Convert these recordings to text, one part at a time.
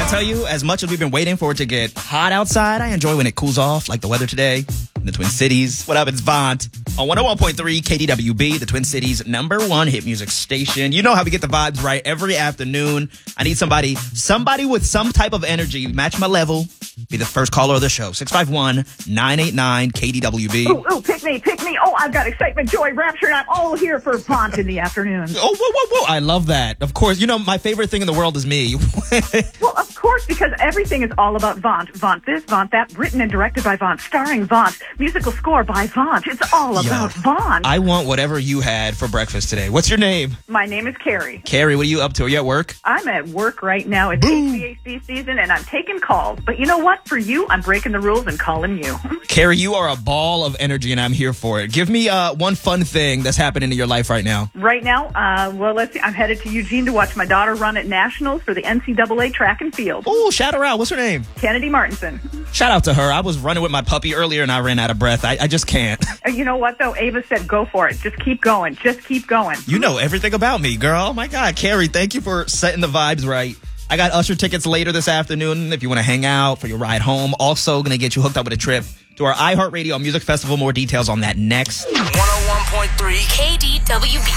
tell you, as much as we've been waiting for it to get hot outside, I enjoy when it cools off, like the weather today in the Twin Cities. What up, it's Vaunt on 101.3 KDWB, the Twin Cities' #1 hit music station. You know how we get the vibes right every afternoon. I need somebody with some type of energy, match my level, be the first caller of the show. 651-989-KDWB. Oh, pick me. Oh, I've got excitement, joy, rapture, and I'm all here for Vaunt in the afternoon. Oh, whoa. I love that. Of course, you know, my favorite thing in the world is me. Well, of course, because everything is all about Vaunt. Vaunt this, Vaunt that, written and directed by Vaunt, starring Vaunt, musical score by Vaunt. It's all about Vaunt. I want whatever you had for breakfast today. What's your name? My name is Carrie. Carrie, what are you up to? Are you at work? I'm at work right now. It's HVAC season, and I'm taking calls. But you know what? For you, I'm breaking the rules and calling you. Carrie, you are a ball of energy, and I'm here for it. Give me one fun thing that's happening in your life right now. Right now, well, let's see. I'm headed to Eugene to watch my daughter run at Nationals for the NCAA track and field. Oh, shout her out. What's her name? Kennedy Martinson. Shout out to her. I was running with my puppy earlier, and I ran out of breath. I just can't. You know what, though? Ava said go for it. Just keep going. You know everything about me, girl. Oh, my God. Carrie, thank you for setting the vibes right. I got Usher tickets later this afternoon if you want to hang out for your ride home. Also going to get you hooked up with a trip to our iHeartRadio Music Festival. More details on that next. 101.3 KDWB.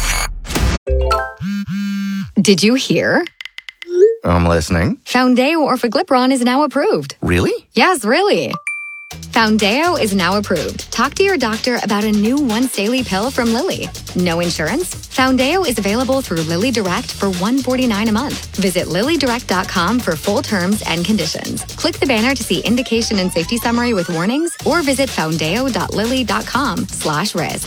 Did you hear? I'm listening. Foundeo Orforglipron is now approved. Really? Yes, really. Foundeo is now approved. Talk to your doctor about a new once-daily pill from Lilly. No insurance? Foundeo is available through Lilly Direct for $149 a month. Visit LillyDirect.com for full terms and conditions. Click the banner to see indication and safety summary with warnings, or visit foundeo.lilly.com/risk.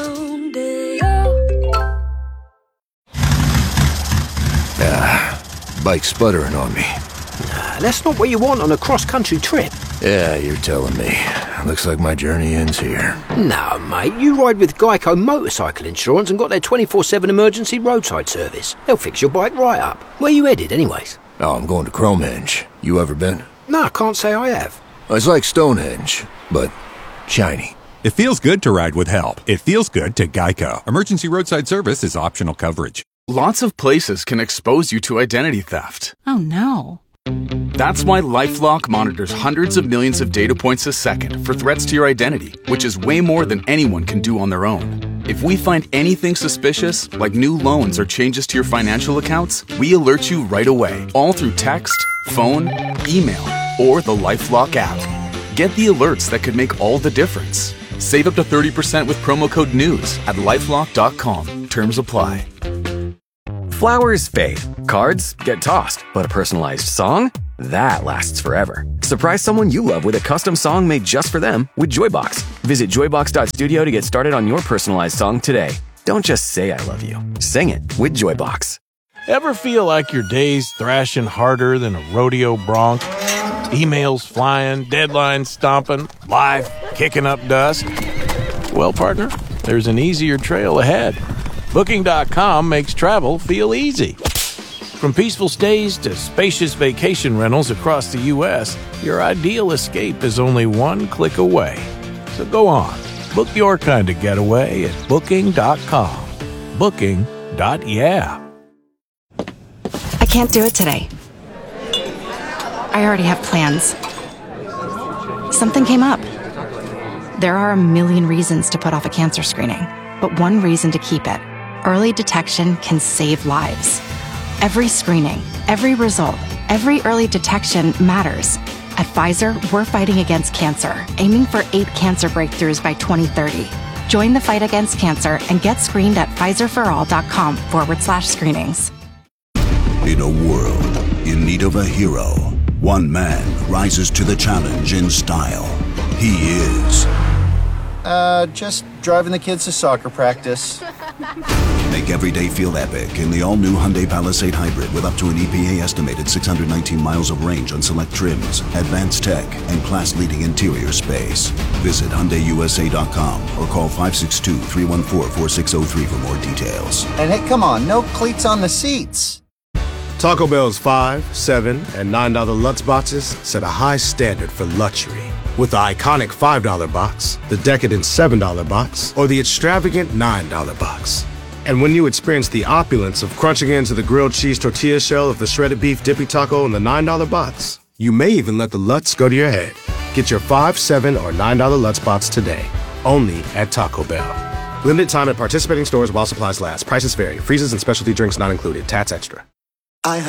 Bike sputtering on me. That's not what you want on a cross-country trip. Yeah, you're telling me. Looks like my journey ends here. No, mate, you ride with Geico Motorcycle Insurance and got their 24/7 emergency roadside service. They'll fix your bike right up. Where you headed, anyways? Oh, I'm going to Cromenge. You ever been? No, I can't say I have. It's like Stonehenge, but shiny. It feels good to ride with help. It feels good to Geico. Emergency roadside service is optional coverage. Lots of places can expose you to identity theft. Oh, no. That's why LifeLock monitors hundreds of millions of data points a second for threats to your identity, which is way more than anyone can do on their own. If we find anything suspicious, like new loans or changes to your financial accounts, we alert you right away, all through text, phone, email, or the LifeLock app. Get the alerts that could make all the difference. Save up to 30% with promo code NEWS at LifeLock.com. Terms apply. Flowers fade, cards get tossed, but a personalized song? That lasts forever. Surprise someone you love with a custom song made just for them with Joybox. Visit joybox.studio to get started on your personalized song today. Don't just say I love you. Sing it with Joybox. Ever feel like your day's thrashing harder than a rodeo bronc? Emails flying, deadlines stomping, life kicking up dust? Well, partner, there's an easier trail ahead. Booking.com makes travel feel easy. From peaceful stays to spacious vacation rentals across the U.S., your ideal escape is only one click away. So go on, book your kind of getaway at Booking.com. Booking.yeah. I can't do it today. I already have plans. Something came up. There are a million reasons to put off a cancer screening, but one reason to keep it. Early detection can save lives. Every screening, every result, every early detection matters. At Pfizer, we're fighting against cancer, aiming for 8 cancer breakthroughs by 2030. Join the fight against cancer and get screened at Pfizerforall.com/screenings. In a world in need of a hero, one man rises to the challenge in style. He is... just driving the kids to soccer practice. Make every day feel epic in the all-new Hyundai Palisade Hybrid with up to an EPA-estimated 619 miles of range on select trims, advanced tech, and class-leading interior space. Visit HyundaiUSA.com or call 562-314-4603 for more details. And hey, come on, no cleats on the seats. Taco Bell's $5, $7, and $9 Lutz boxes set a high standard for luxury. With the iconic $5 box, the decadent $7 box, or the extravagant $9 box. And when you experience the opulence of crunching into the grilled cheese tortilla shell of the shredded beef dippy taco in the $9 box, you may even let the Lutz go to your head. Get your $5, $7, or $9 Lutz box today, only at Taco Bell. Limited time at participating stores while supplies last. Prices vary. Freezes and specialty drinks not included. Tats extra.